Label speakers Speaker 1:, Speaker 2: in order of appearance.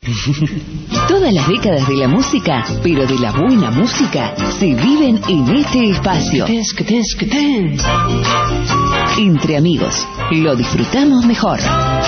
Speaker 1: Todas las décadas de la música, pero de la buena música, se viven en este espacio. Entre amigos, lo disfrutamos mejor.